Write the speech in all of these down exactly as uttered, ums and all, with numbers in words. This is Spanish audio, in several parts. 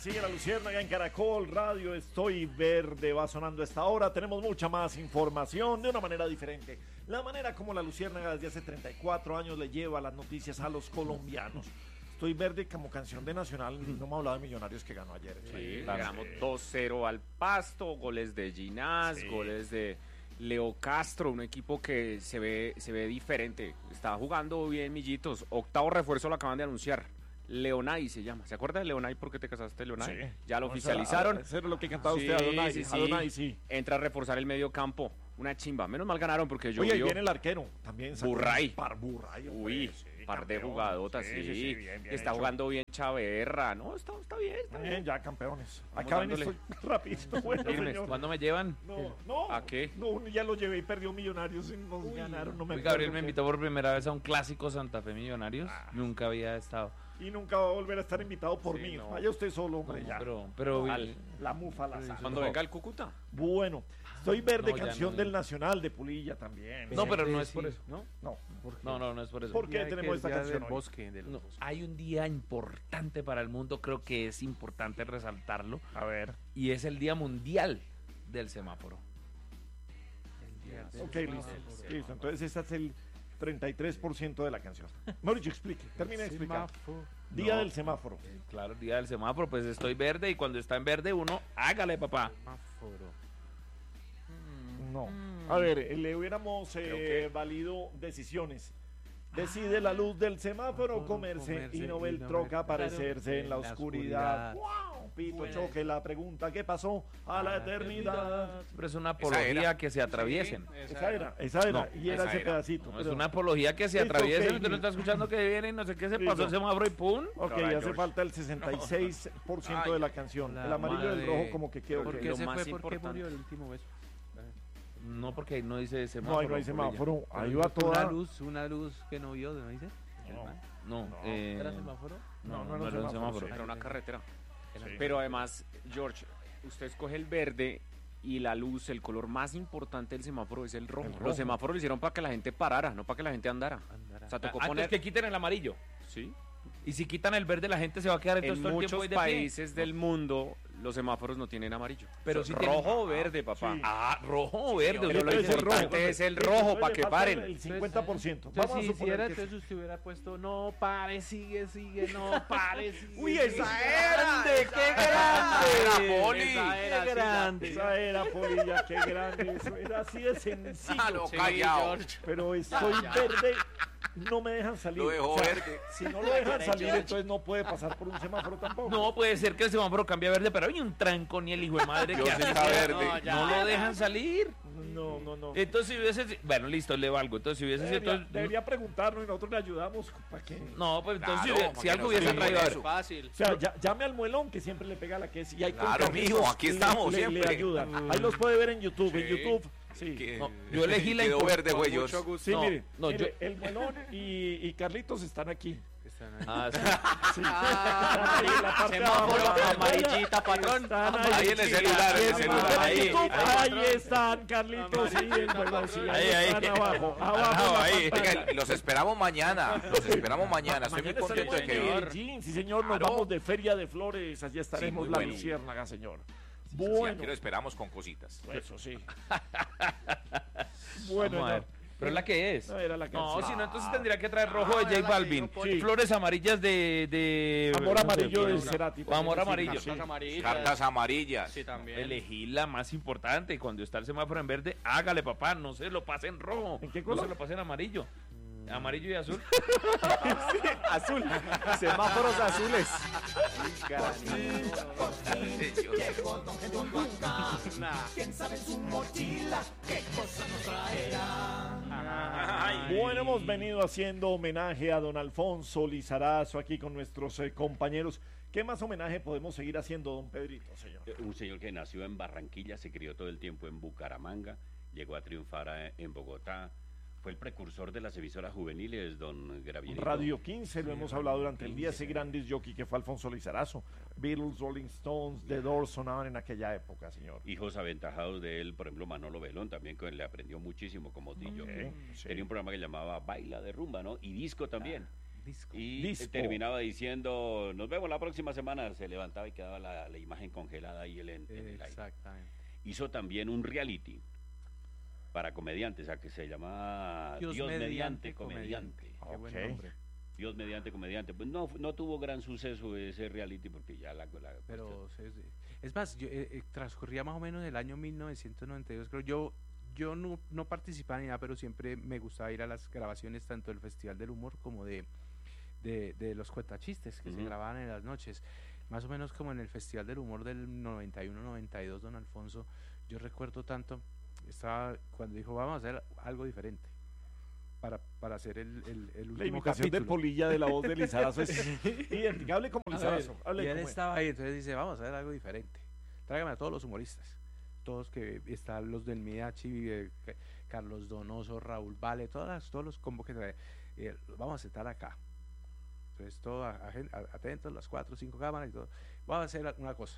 sigue la Luciérnaga en Caracol Radio. Estoy Verde va sonando a esta hora. Tenemos mucha más información de una manera diferente. La manera como la Luciérnaga desde hace treinta y cuatro años le lleva las noticias a los colombianos. Estoy Verde como canción de Nacional. No me ha hablado de Millonarios que ganó ayer. Sí, ganamos dos cero al Pasto, goles de Ginás, sí. goles de Leo Castro, un equipo que se ve, se ve diferente. Está jugando bien, Millitos. Octavo refuerzo lo acaban de anunciar. Leonay se llama. ¿Se acuerda de Leonay? ¿Por qué te casaste, Leonay? Sí. Ya lo oficializaron. Eso es lo que cantaba sí, usted, Adonai. Sí, sí. Adonai, sí. Entra a reforzar el medio campo. Una chimba. Menos mal ganaron porque yo. Oye, ahí viene el arquero. También. Burray. Par Burray. Uy, sí, par campeón. de jugadotas, sí. sí, sí, sí bien, bien está hecho. Jugando bien Chaverra. No, está, está bien. Está bien, bien ya campeones. Acá ven, estoy rapidito. Bueno, señor. ¿Cuándo me llevan? No, no. ¿A qué? No, ya lo llevé y perdió Millonarios y nos Uy, ganaron. No me Uy, Gabriel me invitó por primera vez a un clásico Santa Fe Millonarios. Ah. Nunca había estado. Y nunca va a volver a estar invitado por sí, mí. No. Vaya usted solo, hombre, no, ya. Pero, pero Al, la mufa, la sal. Cuando venga el Cúcuta. Bueno, estoy Verde, no, canción no. del Nacional de Pulilla también. No, pero no es sí. por eso. No, no, no, no, no es por eso. ¿Por qué tenemos esta canción del bosque, del no, bosque? Hay un día importante para el mundo, creo que es importante resaltarlo. A ver. Y es el Día Mundial del Semáforo. El día del ok, listo. Listo, entonces este es el treinta y tres por ciento de la canción. Mauricio, explique, termine de explicar. Día no, del semáforo. Eh, claro, día del semáforo, pues estoy verde y cuando está en verde uno, hágale, papá. Semáforo. No. A ver, le hubiéramos eh, valido decisiones. Decide la luz del semáforo ah, comerse, comerse y no ve el troca aparecerse claro, en la oscuridad. ¡Wow! Pito bueno. Choque la pregunta, ¿qué pasó a, a la eternidad? Pero es una apología que se atraviesen. Sí, esa, esa era, esa era, no, y era ese era. pedacito. No, pero... Es una apología que se atraviesen, okay. Usted no está escuchando que viene y no sé qué se pasó el semáforo y pum. Ok, Ahora, hace George. falta el sesenta y seis por ciento de la canción. El amarillo y el rojo como que quedó. ¿Por qué se fue? ¿Por qué murió el último beso? No, porque ahí no dice semáforo. No, ahí no hay semáforo. Ahí va toda. Una luz, una luz que no vio, ¿no dice? No. no, no. Eh, ¿Era semáforo? No, no, no, no era un semáforo. Era una carretera. Sí. Pero además, George, usted escoge el verde y la luz, el color más importante del semáforo es el rojo. El rojo. Los semáforos lo hicieron para que la gente parara, no para que la gente andara. andara. O sea, tocó Antes poner... que quiten el amarillo. Sí. Y si quitan el verde, la gente se va a quedar entonces en todo el muchos tiempo de países pie. del mundo los semáforos no tienen amarillo. Pero si rojo o verde, papá. Sí. Ah, rojo o verde. Pero lo importante es el rojo para que paren. El cincuenta por ciento. Entonces, Vamos si a suponer que entonces usted hubiera puesto no pare, sigue, sigue, no pare, sigue. Uy, esa era. ¡Qué grande! Era Poli. Esa era qué grande. Esa era Polilla, qué grande. Eso era así de sencillo. Ah, no, callado. Pero estoy verde. No me dejan salir. Lo dejó o sea, verde. Si no lo dejan salir, entonces no puede pasar por un semáforo tampoco. No, puede ser que el semáforo cambie a verde, pero hay un trancón y el hijo de madre que hace verde. No, ya, no lo dejan salir. No, no, no. Entonces si hubiese... Bueno, listo, le valgo. Entonces si hubiese debería, sido... Debería preguntarnos y nosotros le ayudamos para que... No, pues entonces claro, si, si algo hubiese traído... Eso. Fácil. O sea, ya, llame al muelón que siempre le pega la que es. Y hay claro, mijo, aquí estamos le, siempre. Le ayudan. Mm. Ahí los puede ver en YouTube. Sí. En YouTube... Sí. Que, no, yo elegí la quedó verde, güey. Sí, no, mire, no, mire yo... el Muelón y, y Carlitos están aquí. Están ahí. Ah, sí. sí. Ah, ahí, la semáforo amarillita, patrón. Ahí, ahí en el celular, en el celular. Ahí, ahí, ahí, ahí están, Carlitos. Sí, el Muelón, sí, ahí, ahí están abajo. Abajo. Ahí. Oiga, los esperamos mañana. Los esperamos mañana. Estoy muy contento de que vengan. Sí, señor, nos vamos de Feria de Flores. Allí estaremos la Luciérnaga, señor. Bueno, sí, aquí lo esperamos con cositas. Eso sí. Bueno, Vamos a ver. No. ¿Pero la que es? No, era la no si no, entonces tendría que traer rojo ah, de J Balvin. Sí. Flores amarillas de... de... Amor amarillo de Cerati. Amor amarillo. Sí. Amarillas. Cartas amarillas. Sí, también. Elegí la más importante. Y cuando está el semáforo en verde, hágale, papá. No se lo pase en rojo. ¿En qué color? No se lo pase en amarillo. Amarillo y azul. Sí, azul. Semáforos azules. ¿Quién sabe su mochila? ¿Qué cosa nos traerá? Bueno, hemos venido haciendo homenaje a don Alfonso Lizarazo aquí con nuestros eh, compañeros. ¿Qué más homenaje podemos seguir haciendo, don Pedrito, señor? Un señor que nació en Barranquilla, se crió todo el tiempo en Bucaramanga, llegó a triunfar en Bogotá. Fue el precursor de las emisoras juveniles, don Gravierito. Radio quince, lo sí, hemos hablado durante el día, ese gran disc jockey que fue Alfonso Lizarazo. Beatles, Rolling Stones, The Doors sonaban en aquella época, señor. Hijos aventajados de él, por ejemplo, Manolo Belón, también que le aprendió muchísimo como disc jockey. Sí. Tenía un programa que llamaba Baila de Rumba, ¿no? Y disco también. Ah. Disco. Y Disco. terminaba diciendo, nos vemos la próxima semana. Se levantaba y quedaba la, la imagen congelada ahí en, en el aire. Exactamente. Hizo también un reality para comediantes, o sea, que se llamaba Dios, Dios mediante, mediante comediante. comediante. Qué buen Ok. nombre. Dios mediante comediante. Pues no, no tuvo gran suceso ese reality porque ya la... la Pero es, es más, yo, eh, eh, transcurría más o menos el año mil novecientos noventa y dos, creo. Yo yo no, no participaba ni nada, pero siempre me gustaba ir a las grabaciones tanto del Festival del Humor como de, de, de los cuentachistes que Uh-huh. se grababan en las noches. Más o menos como en el Festival del Humor del noventa y uno noventa y dos, don Alfonso, yo recuerdo tanto, estaba cuando dijo, vamos a hacer algo diferente. Para, para hacer el, el, el último La imitación de capítulo. Polilla de la voz de Lizarazo es identificable como A ver, Lizarazo. Hable y él como él. estaba ahí, entonces dice, vamos a hacer algo diferente. Tráigame a todos los humoristas. Todos que están los del Midachi, eh, Carlos Donoso, Raúl Vale, todas las, todos los combos que trae. Eh, vamos a sentar acá. Entonces, todo a- a- atentos, las cuatro o cinco cámaras y todo. Vamos a hacer una cosa.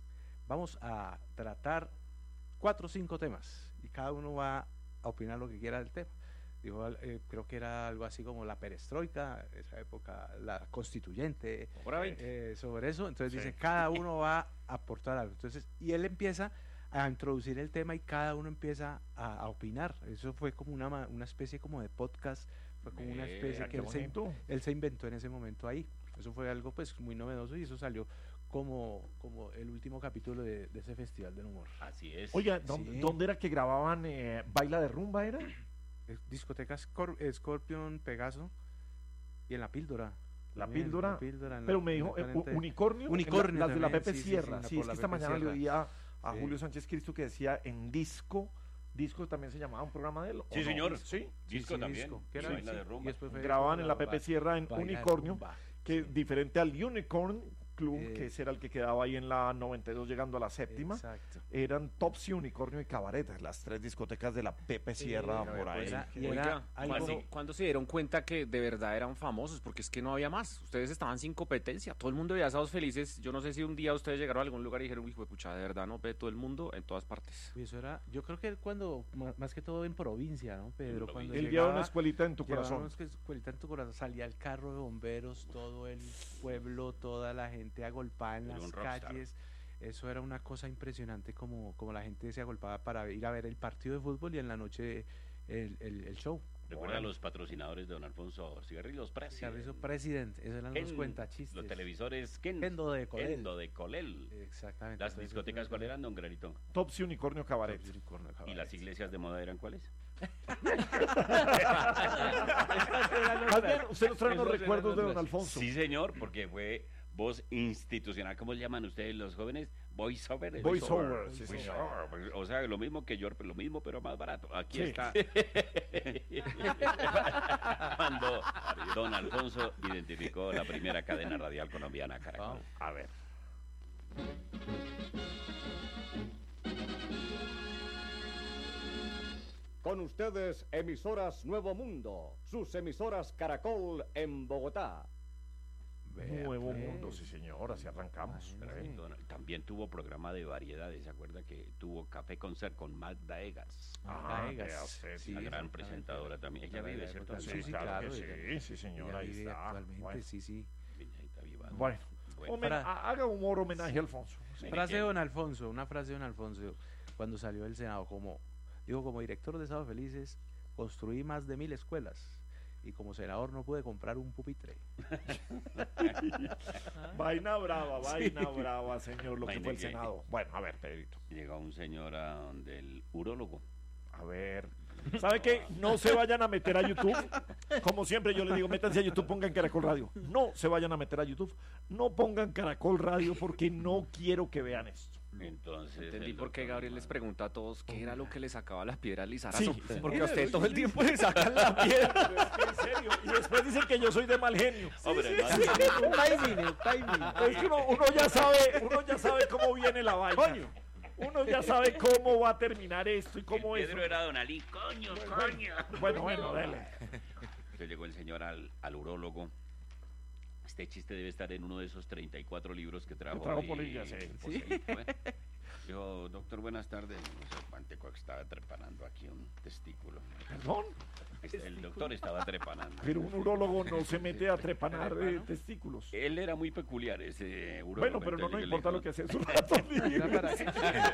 Vamos a tratar cuatro o cinco temas y cada uno va a opinar lo que quiera del tema. Dijo, eh, creo que era algo así como la perestroika, esa época, la constituyente, Hora veinte. eh, sobre eso. Entonces Sí. dice, cada uno va a aportar algo. Entonces, y él empieza a introducir el tema y cada uno empieza a, a opinar. Eso fue como una, ma- una especie como de podcast, fue como una especie Vea, que qué él se, bonito. él se inventó en ese momento ahí. Eso fue algo pues muy novedoso y eso salió como, como el último capítulo de, de ese Festival del Humor. Así es. Oiga, ¿dónde, Sí. dónde era que grababan eh, Baila de Rumba era? Eh, Discoteca Scor- Scorpion, Pegaso y en La Píldora. La también, Píldora, La Píldora, en Pero la- me en dijo, la eh, cuarenta. unicornio, Unicornio la- las de la también, Pepe sí, sí, Sierra. sí, Sí, por es la que esta Pepe mañana le Sierra. oía a Sí. Julio Sánchez Cristo que decía en disco, disco también se llamaba un programa de él. ¿o Sí, no? señor. Sí, Disco Sí, también. disco, que y era- baila sí, de y rumba. después fue grababan como en la Pepe ba- Sierra en Baila de Unicornio, Rumba. que Sí. diferente al Unicorn Club, Eh, que ese era el que quedaba ahí en la noventa y dos llegando a la séptima. Exacto. Eran Topsy, Unicornio y Cabaret, las tres discotecas de la Pepe Sierra Eh, por ahí. era- y Oiga, era algo- ¿cuándo, cuándo se dieron cuenta que de verdad eran famosos? Porque es que no había más. Ustedes estaban sin competencia. Todo el mundo veía Sábados Felices. Yo no sé si un día ustedes llegaron a algún lugar y dijeron, hijo de pucha, de verdad no ve todo el mundo en todas partes. Y eso era, yo creo que cuando, ma- más que todo en provincia, ¿no, Pedro? En Cuando Él lleva llegaba, una escuelita en tu llevaba corazón. una escu- escuelita en tu corazón, salía el carro de bomberos, todo el pueblo, toda la gente agolpada en Era las un rockstar. calles. Eso era una cosa impresionante como, como la gente se agolpaba para ir a ver el partido de fútbol y en la noche el, el, el show. Recuerda a los patrocinadores de don Alfonso Cigarrillos President. Cigarrillo President, esos eran los Ken, cuentachistes. Los televisores Ken. Kendo de Colel. Kendo de Colel. Exactamente. Las entonces, discotecas, eso ¿cuáles era- eran, don Granito? Topsy, Unicornio, Cabaret. Unicornio, ¿Y cabaret. las iglesias de moda eran cuáles? Más bien, usted nos trae unos Esos eran recuerdos de don otras. Alfonso. Sí, señor, porque fue voz institucional. ¿Cómo le llaman ustedes los jóvenes? Voice over. Voice over, sí, Voice señor. over, pues, o sea, lo mismo que yo, lo mismo pero más barato. Aquí Sí. está. Cuando don Alfonso identificó la primera cadena radial colombiana, Caracol. A ver. Con ustedes, emisoras Nuevo Mundo, sus emisoras Caracol en Bogotá. Vea, Nuevo pues. Mundo, sí señor, así arrancamos. Imagínese. ¿eh? Don- También tuvo programa de variedades, ¿se acuerda que tuvo Café Concert con Magda Egas? Ah, Egas. vea usted, Sí, la gran exactamente. presentadora también. Ella Magda vive, Egas, ¿cierto? porque- Sí, Sí, claro, claro, que ella- sí, sí señor, Ella ahí vive está. actualmente, Bueno. sí, sí. Viñadita Viva. Bueno, Bueno. Homen- Para- ha- haga humor homenaje a Alfonso. Sí. Frase de que- don Alfonso, una frase de don Alfonso cuando salió del Senado, como digo, como director de Sábados Felices, construí más de mil escuelas y como senador no pude comprar un pupitre. Vaina brava, vaina brava, señor, lo que Vaina fue el que- Senado. Bueno, a ver, Pedrito. Llegó un señor a donde el urólogo. A ver. ¿Sabe qué? No se vayan a meter a YouTube. Como siempre yo les digo, métanse a YouTube, pongan Caracol Radio. No se vayan a meter a YouTube. No pongan Caracol Radio porque no quiero que vean esto. Entonces. Entendí el por qué doctor Gabriel les Omar- pregunta a todos qué era lo que le sacaba las piedras Lizarazo. Sí. Porque a usted todo el tiempo le sacan la piedra. Pero es que en serio. Y después dicen que yo soy de mal genio. Hombre, no, un timing, un timing. Es que uno, uno ya sabe, uno ya sabe cómo viene la vaina. Uno ya sabe cómo va a terminar esto y cómo el es. Pedro era Don Ali. Coño, coño. Bueno, bueno, dale. Entonces llegó el señor al, al urólogo. Este chiste debe estar en uno de esos treinta y cuatro libros que trajo. Que trajo ahí, Polilla, sí. Joselito, ¿eh? Dijo, doctor, buenas tardes. No sé, Guanteco estaba trepanando aquí un testículo. ¿Perdón? Este, el doctor estaba trepanando. Pero un urólogo no se mete a trepanar eh, testículos. Él era muy peculiar, ese urólogo. Bueno, pero no nos importa lo que hace su rato. Era para- Eso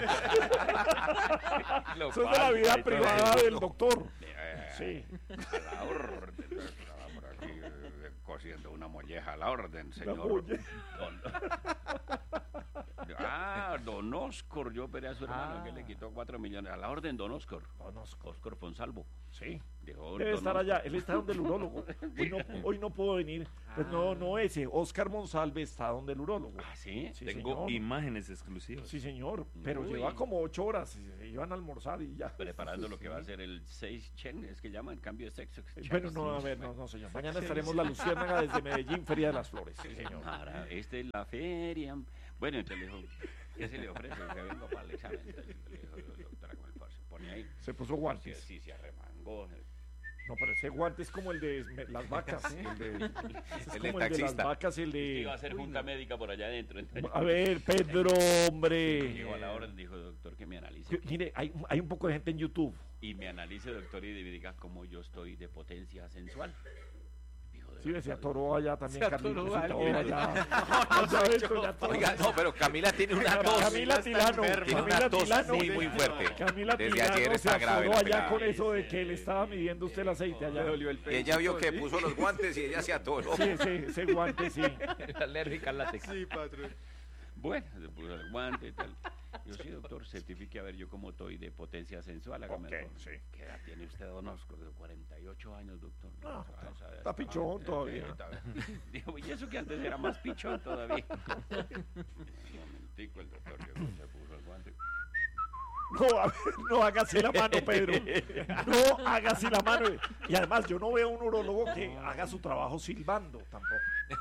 es de la vida privada del doctor. Eh, Sí. A la orden. Estaba por aquí eh, cosiendo una molleja a la orden, La señor. molleja. Don- Ah, don Oscar, yo operé a su hermano Ah. que le quitó cuatro millones. A la orden, don Oscar. Don Oscar, Oscar Fonsalvo. Sí. Dijo, Debe don estar Oscar. allá. Él está donde el urólogo. Hoy no, hoy no pudo venir. Pues no, no ese. Oscar Monsalve está donde el urólogo. Ah, ¿sí? Sí, Tengo señor. imágenes exclusivas. Sí, señor. Pero Uy. lleva como ocho horas. y Se iban a almorzar y ya. Preparando lo que va a ser el seis chen, es que llaman cambio de sexo. Bueno, no, a ver, no, no, señor. Mañana estaremos la Luciérnaga desde Medellín, Feria de las Flores. Sí, señor. Para, esta es la feria. Bueno, entonces le dijo, ¿qué se le ofrece? Que vengo para el examen. Entonces le dijo, doctora, con el par, se pone ahí. Se puso Sí, guantes. sí, se arremangó. No, pero ese guante es como el de me- las vacas. El de, ese es El de como el de las taxista. vacas, el Iba a de... hacer junta médica por allá adentro. Entonces, A ver, Pedro, hombre. llegó a la hora, dijo, doctor, que me analice. Que- Mire, hay, hay un poco de gente en YouTube. Y me analice, doctor, y diga cómo yo estoy de potencia sensual. Dijo, de Sí, se verdad, atoró allá también, Se Carlitos. atoró Se atoró alguien. allá. Ya ves, doña Tora. Oiga, no, pero Camila tiene una tos. Camila Tilano. Tiene una Camila tos Tilano. muy, muy fuerte. Camila Desde Tilano ayer se está grave atoró la allá pelada. con eso de que le estaba midiendo usted el aceite allá. Y ella vio que puso los guantes y ella se atoró. Sí, ese, ese guante, sí. alérgica al látex. Bueno, se puso el guante y tal. Yo sí, doctor, certifique a ver yo cómo estoy de potencia sensual. Hágame Ok, el favor. sí. ¿Qué edad tiene usted, don Oscar? De cuarenta y ocho años, doctor. No, Ah, está- esa- está pichón todavía. está- Dijo, y eso que antes era más pichón todavía. Un momentico, el doctor llegó, se puso el guante. No, a ver, no hágase la mano, Pedro. No hágase la mano. Y además, yo no veo un urólogo que haga su trabajo silbando tampoco.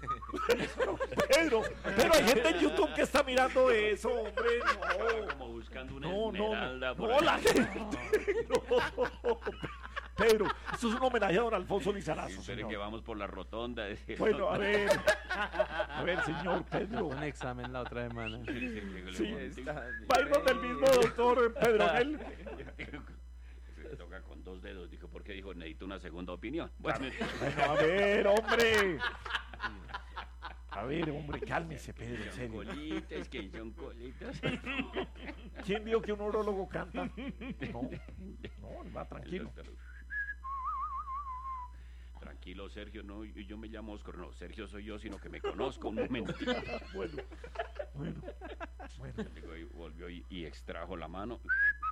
Pedro, pero hay gente en YouTube que está mirando eso, hombre. Estaba No, como buscando una no, no. esmeralda No, por no ahí. la gente. No. Pedro, esto es un homenaje a don Alfonso Lizarazo, Espere señor. que vamos por la rotonda. decía el Bueno, a doctor. ver. A ver, señor Pedro. Un examen la otra semana. Sí, está. va a ir donde el mismo doctor Pedro Ángel. Se toca con dos dedos, dijo, porque dijo, necesito una segunda opinión. Bueno, Bueno, a ver, hombre. A ver, hombre, cálmese, Pedro, en son serio. colitas, que son colitas. ¿Quién vio que un urólogo canta? No, no, él va El tranquilo. doctor, tranquilo, Sergio, no, yo, yo me llamo Oscar, no, Sergio soy yo, sino que me conozco un momento. Bueno, bueno, bueno. Digo, y volvió y, y extrajo la mano.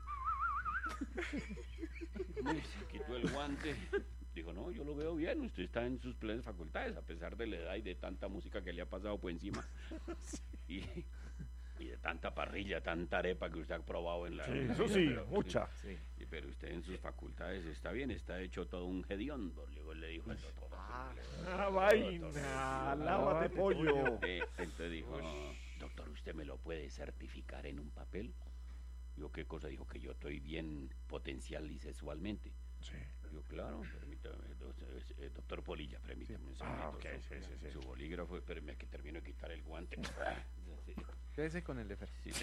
Y se quitó el guante. Dijo, no, yo lo veo bien, usted está en sus plenas facultades, a pesar de la edad y de tanta música que le ha pasado por encima. Y, y de tanta parrilla, tanta arepa que usted ha probado en la... Sí, en la eso vida, sí, pero- mucha. y pero usted en sus facultades está bien, está hecho todo un hediondo, luego le dijo el doctor. Ah, vaina, lávate pollo. Eh, entonces dijo, doctor, ¿usted me lo puede certificar en un papel? Yo, ¿qué cosa? Dijo que yo estoy bien potencial y sexualmente. Sí. Yo, claro, permítame, doctor, eh, doctor Polilla, permítame un Ah, segundito, ok, su, sí, sí, sí. su bolígrafo, espérame que termino de quitar el guante. Sí, Quédese con el Efer. sí.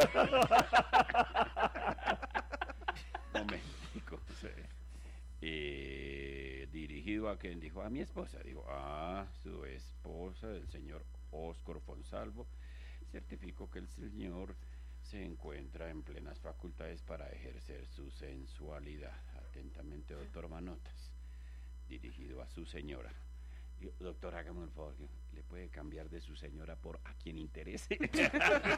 Momentico. Sí. Eh, dirigido a quien dijo, a mi esposa, dijo, a su esposa, el señor Óscar Fonsalvo, certificó que el señor se encuentra en plenas facultades para ejercer su sensualidad. Atentamente, doctor Manotas, dirigido a su señora. Yo, doctor, hágame un favor, ¿le puede cambiar de su señora por a quien interese?